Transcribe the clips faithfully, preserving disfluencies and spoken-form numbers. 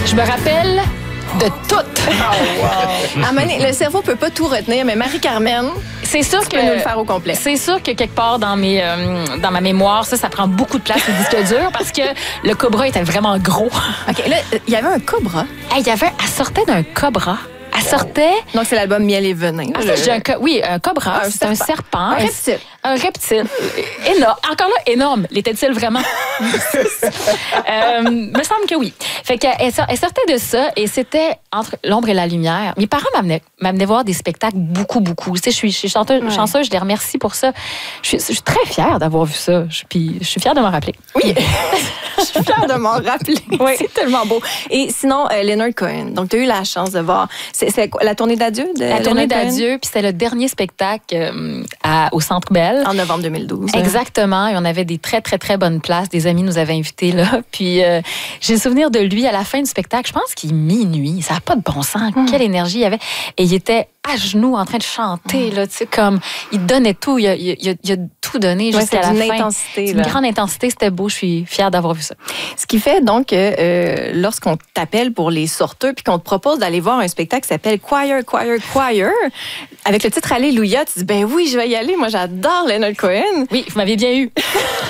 Je me rappelle de tout. Oh, wow. À Mané, le cerveau peut pas tout retenir, mais Marie-Carmen, c'est sûr tu que peux nous le faire au complet. C'est sûr que quelque part dans mes euh, dans ma mémoire, ça, ça prend beaucoup de place le disque dur parce que le cobra était vraiment gros. Ok, là, il y avait un cobra. Il y avait, elle sortait d'un cobra. Elle sortait. Donc, c'est l'album Miel et Venin. Ah, ça, un, oui, un cobra, c'est un serpent. Un reptile. Un reptile. Énorme. Encore là, énorme. L'était-il vraiment? euh, me semble que oui. Fait qu'elle elle sortait de ça et c'était entre l'ombre et la lumière. Mes parents m'amenaient, m'amenaient voir des spectacles beaucoup, beaucoup. Tu sais, je suis, je suis chanteuse, ouais. chanceuse, je les remercie pour ça. Je suis, je suis très fière d'avoir vu ça. Je, puis je suis fière de m'en rappeler. Oui. Je suis fière de m'en rappeler. Oui. C'est tellement beau. Et sinon, euh, Leonard Cohen. Donc, tu as eu la chance de voir. C'est, c'est la tournée d'adieu de La tournée d'adieu, puis c'était le dernier spectacle euh, à, au Centre Bell. En novembre deux mille douze. Exactement. Et on avait des très, très, très bonnes places. Des amis nous avaient invités là. Puis euh, j'ai le souvenir de lui à la fin du spectacle. Je pense qu'il est minuit. Ça n'a pas de bon sens. Hum. Quelle énergie il y avait. Et il était à genoux en train de chanter. Hum. Là, tu sais, comme il donnait tout. Il a, il a, il a tout donné ouais, jusqu'à la une fin. Intensité, une grande intensité. C'était beau. Je suis fière d'avoir vu ça. Ce qui fait donc que euh, lorsqu'on t'appelle pour les sorteux puis qu'on te propose d'aller voir un spectacle qui s'appelle Choir, Choir, Choir, avec le titre Alléluia, tu dis ben oui, je vais y aller. Moi, j'adore Leonard Cohen. Oui, vous m'avez bien eu.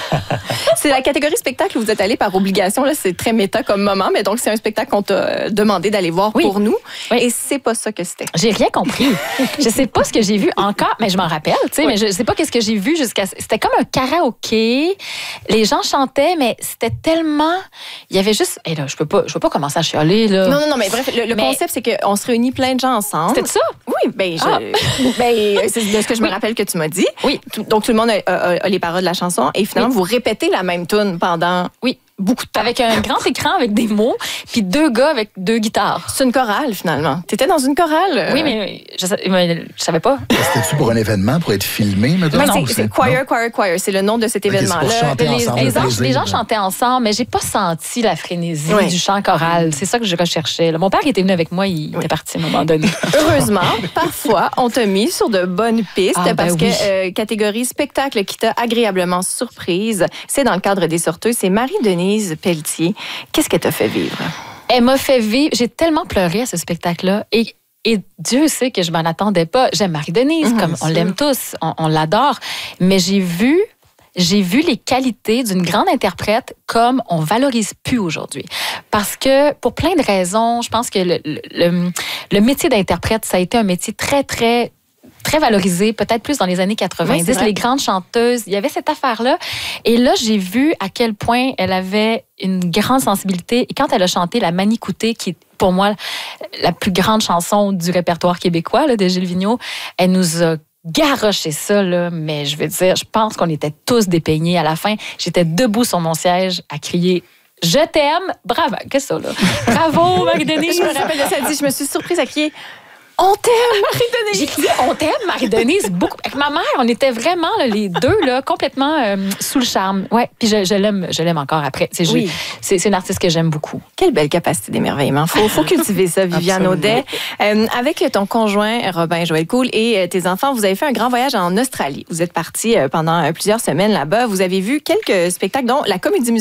C'est la catégorie spectacle où vous êtes allé par obligation. Là, c'est très méta comme moment, mais donc c'est un spectacle qu'on t'a demandé d'aller voir oui. pour nous. Oui. Et c'est pas ça que c'était. J'ai rien compris. Je sais pas ce que j'ai vu encore, mais je m'en rappelle, tu sais, oui. mais je sais pas qu'est-ce que j'ai vu jusqu'à. C'était comme un karaoké. Les gens chantaient, mais c'était tellement. Il y avait juste. Et là, je peux pas, je peux pas commencer à chialer là. Non, non, non, mais bref, le, le mais... concept c'est qu'on se réunit plein de gens ensemble. C'était ça? Oui, ben, je... ah. ben c'est de ce que je me rappelle que tu m'as dit. Oui. Donc tout le monde a, a, a les paroles de la chanson et finalement oui. vous répétez la même tune pendant. Oui. Beaucoup de temps. Avec un grand écran avec des mots, puis deux gars avec deux guitares. C'est une chorale, finalement. T'étais dans une chorale? Oui, mais je, je savais pas. C'était-tu pour un événement, pour être filmé, maintenant? Non, c'est, c'est Choir, Choir, Choir. C'est le nom de cet événement-là. Okay, les, ensemble, les, les, les gens chantaient ensemble, mais j'ai pas senti la frénésie oui. du chant choral. C'est ça que je recherchais. Là, mon père était venu avec moi, il oui. était parti à un moment donné. Heureusement, parfois, on t'a mis sur de bonnes pistes ah, parce ben que oui. euh, catégorie spectacle qui t'a agréablement surprise, c'est dans le cadre des sorteuses, c'est Marie-Denise Pelletier. Qu'est-ce qu'elle t'a fait vivre? Elle m'a fait vivre. J'ai tellement pleuré à ce spectacle-là. Et, et Dieu sait que je m'en attendais pas. J'aime Marie-Denise, mmh, comme on l'aime tous, on, on l'adore. Mais j'ai vu, j'ai vu les qualités d'une grande interprète comme on valorise plus aujourd'hui. Parce que, pour plein de raisons, je pense que le, le, le métier d'interprète, ça a été un métier très, très très valorisé, peut-être plus dans les années quatre-vingt-dix. Oui, les grandes chanteuses, il y avait cette affaire-là. Et là, j'ai vu à quel point elle avait une grande sensibilité. Et quand elle a chanté la Manicoutée, qui est pour moi la plus grande chanson du répertoire québécois là, de Gilles Vigneault, elle nous a garoché ça, là, mais je veux dire, je pense qu'on était tous dépeignés à la fin. J'étais debout sur mon siège à crier « Je t'aime! » Bravo! Qu'est-ce que ça, là? Bravo, Marie-Denise! Je me rappelle de ça, dit, je me suis surprise à crier « On t'aime, Marie-Denise! » J'ai crié « On t'aime, Marie-Denise! » Beaucoup. Avec ma mère, on était vraiment, là, les deux, là, complètement euh, sous le charme. Ouais, puis je, je, l'aime, je l'aime encore après. C'est, oui. c'est, c'est une artiste que j'aime beaucoup. Quelle belle capacité d'émerveillement. Il faut, faut cultiver ça, Viviane Audet. Euh, avec ton conjoint, Robin Joël Cool, et tes enfants, vous avez fait un grand voyage en Australie. Vous êtes partis pendant plusieurs semaines là-bas. Vous avez vu quelques spectacles, dont la comédie musicale